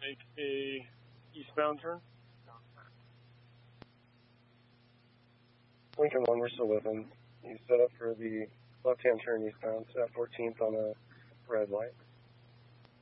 make a eastbound turn. Lincoln 1, we're still with him. He's set up for the left-hand turn eastbound at 14th on a red light.